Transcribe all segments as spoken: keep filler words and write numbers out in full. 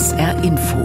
S R Info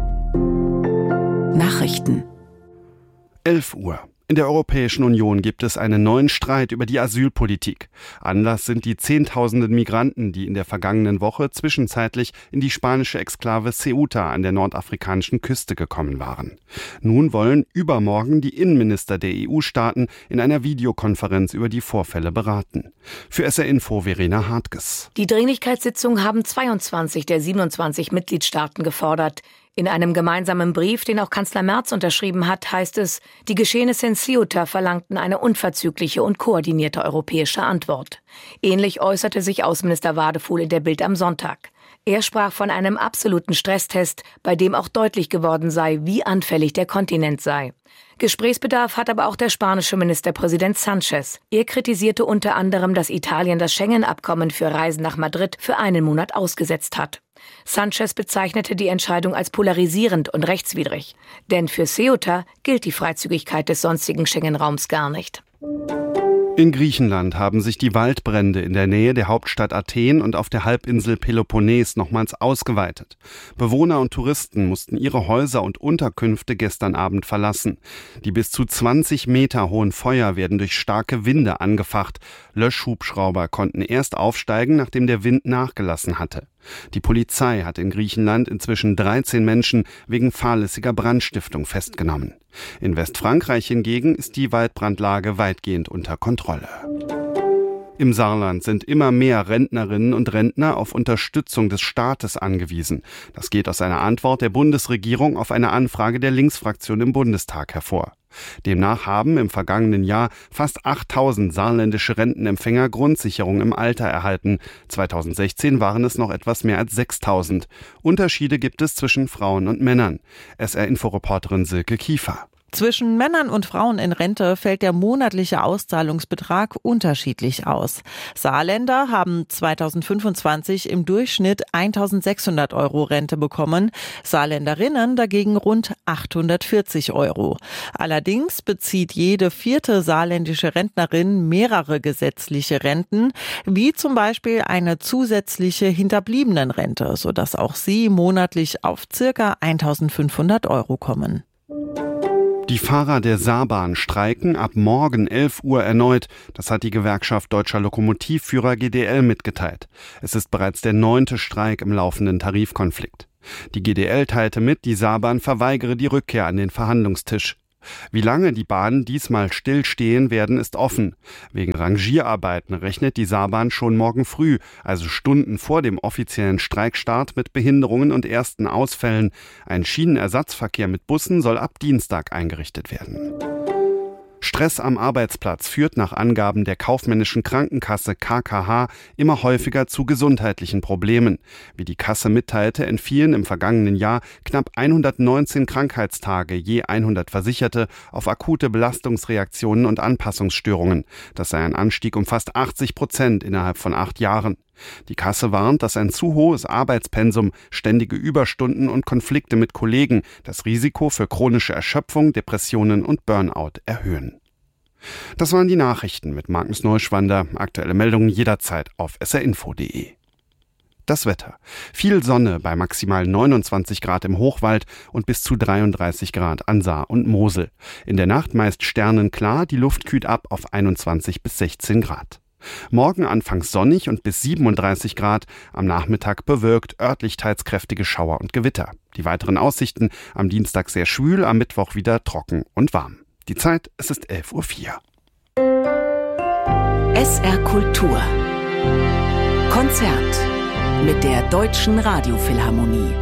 Nachrichten. elf Uhr. In der Europäischen Union gibt es einen neuen Streit über die Asylpolitik. Anlass sind die Zehntausenden Migranten, die in der vergangenen Woche zwischenzeitlich in die spanische Exklave Ceuta an der nordafrikanischen Küste gekommen waren. Nun wollen übermorgen die Innenminister der E U-Staaten in einer Videokonferenz über die Vorfälle beraten. Für S R Info Verena Hartges. Die Dringlichkeitssitzung haben zweiundzwanzig der siebenundzwanzig Mitgliedstaaten gefordert. In einem gemeinsamen Brief, den auch Kanzler Merz unterschrieben hat, heißt es, die Geschehnisse in Ceuta verlangten eine unverzügliche und koordinierte europäische Antwort. Ähnlich äußerte sich Außenminister Wadefuhl in der Bild am Sonntag. Er sprach von einem absoluten Stresstest, bei dem auch deutlich geworden sei, wie anfällig der Kontinent sei. Gesprächsbedarf hat aber auch der spanische Ministerpräsident Sánchez. Er kritisierte unter anderem, dass Italien das Schengen-Abkommen für Reisen nach Madrid für einen Monat ausgesetzt hat. Sánchez bezeichnete die Entscheidung als polarisierend und rechtswidrig. Denn für Ceuta gilt die Freizügigkeit des sonstigen Schengen-Raums gar nicht. In Griechenland haben sich die Waldbrände in der Nähe der Hauptstadt Athen und auf der Halbinsel Peloponnes nochmals ausgeweitet. Bewohner und Touristen mussten ihre Häuser und Unterkünfte gestern Abend verlassen. Die bis zu zwanzig Meter hohen Feuer werden durch starke Winde angefacht. Löschhubschrauber konnten erst aufsteigen, nachdem der Wind nachgelassen hatte. Die Polizei hat in Griechenland inzwischen dreizehn Menschen wegen fahrlässiger Brandstiftung festgenommen. In Westfrankreich hingegen ist die Waldbrandlage weitgehend unter Kontrolle. Im Saarland sind immer mehr Rentnerinnen und Rentner auf Unterstützung des Staates angewiesen. Das geht aus einer Antwort der Bundesregierung auf eine Anfrage der Linksfraktion im Bundestag hervor. Demnach haben im vergangenen Jahr fast achttausend saarländische Rentenempfänger Grundsicherung im Alter erhalten. zweitausendsechzehn waren es noch etwas mehr als sechstausend. Unterschiede gibt es zwischen Frauen und Männern. S R-Inforeporterin Silke Kiefer. Zwischen Männern und Frauen in Rente fällt der monatliche Auszahlungsbetrag unterschiedlich aus. Saarländer haben zweitausendfünfundzwanzig im Durchschnitt eintausendsechshundert Euro Rente bekommen, Saarländerinnen dagegen rund achthundertvierzig Euro. Allerdings bezieht jede vierte saarländische Rentnerin mehrere gesetzliche Renten, wie zum Beispiel eine zusätzliche Hinterbliebenenrente, sodass auch sie monatlich auf circa eintausendfünfhundert Euro kommen. Die Fahrer der Saarbahn streiken ab morgen elf Uhr erneut. Das hat die Gewerkschaft Deutscher Lokomotivführer G D L mitgeteilt. Es ist bereits der neunte Streik im laufenden Tarifkonflikt. Die G D L teilte mit, die Saarbahn verweigere die Rückkehr an den Verhandlungstisch. Wie lange die Bahnen diesmal stillstehen werden, ist offen. Wegen Rangierarbeiten rechnet die Saarbahn schon morgen früh, also Stunden vor dem offiziellen Streikstart, mit Behinderungen und ersten Ausfällen. Ein Schienenersatzverkehr mit Bussen soll ab Dienstag eingerichtet werden. Stress am Arbeitsplatz führt nach Angaben der kaufmännischen Krankenkasse K K H immer häufiger zu gesundheitlichen Problemen. Wie die Kasse mitteilte, entfielen im vergangenen Jahr knapp hundertneunzehn Krankheitstage je hundert Versicherte auf akute Belastungsreaktionen und Anpassungsstörungen. Das sei ein Anstieg um fast achtzig Prozent innerhalb von acht Jahren. Die Kasse warnt, dass ein zu hohes Arbeitspensum, ständige Überstunden und Konflikte mit Kollegen das Risiko für chronische Erschöpfung, Depressionen und Burnout erhöhen. Das waren die Nachrichten mit Magnus Neuschwander. Aktuelle Meldungen jederzeit auf s r info punkt d e. Das Wetter. Viel Sonne bei maximal neunundzwanzig Grad im Hochwald und bis zu dreiunddreißig Grad an Saar und Mosel. In der Nacht meist sternenklar, die Luft kühlt ab auf einundzwanzig bis sechzehn Grad. Morgen anfangs sonnig und bis siebenunddreißig Grad, am Nachmittag bewölkt, örtlich teils kräftige Schauer und Gewitter. Die weiteren Aussichten: am Dienstag sehr schwül, am Mittwoch wieder trocken und warm. Die Zeit, es ist elf Uhr vier. S R Kultur Konzert mit der Deutschen Radiophilharmonie.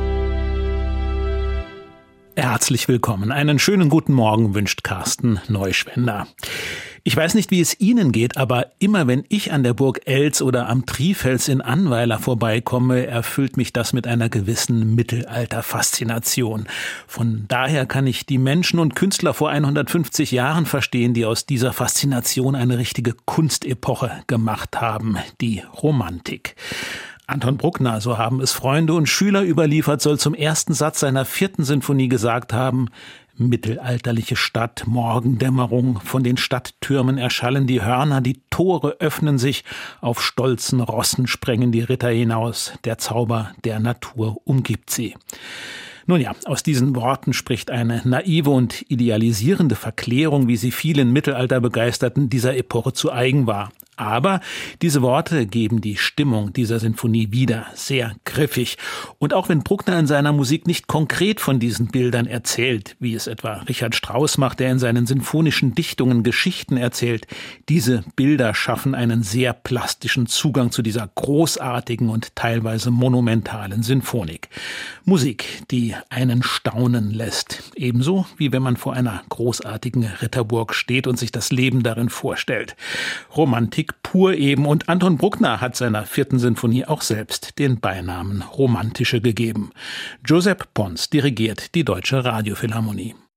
Herzlich willkommen. Einen schönen guten Morgen wünscht Carsten Neuschwander. Ich weiß nicht, wie es Ihnen geht, aber immer wenn ich an der Burg Eltz oder am Trifels in Annweiler vorbeikomme, erfüllt mich das mit einer gewissen Mittelalter-Faszination. Von daher kann ich die Menschen und Künstler vor hundertfünfzig Jahren verstehen, die aus dieser Faszination eine richtige Kunstepoche gemacht haben, die Romantik. Anton Bruckner, so haben es Freunde und Schüler überliefert, soll zum ersten Satz seiner vierten Sinfonie gesagt haben: Mittelalterliche Stadt, Morgendämmerung, von den Stadttürmen erschallen die Hörner, die Tore öffnen sich, auf stolzen Rossen sprengen die Ritter hinaus, der Zauber der Natur umgibt sie. Nun ja, aus diesen Worten spricht eine naive und idealisierende Verklärung, wie sie vielen Mittelalterbegeisterten dieser Epoche zu eigen war. Aber diese Worte geben die Stimmung dieser Sinfonie wieder, sehr griffig. Und auch wenn Bruckner in seiner Musik nicht konkret von diesen Bildern erzählt, wie es etwa Richard Strauss macht, der in seinen sinfonischen Dichtungen Geschichten erzählt, diese Bilder schaffen einen sehr plastischen Zugang zu dieser großartigen und teilweise monumentalen Sinfonik. Musik, die einen staunen lässt, ebenso wie wenn man vor einer großartigen Ritterburg steht und sich das Leben darin vorstellt. Romantik pur eben, und Anton Bruckner hat seiner vierten Sinfonie auch selbst den Beinamen Romantische gegeben. Josep Pons dirigiert die Deutsche Radiophilharmonie.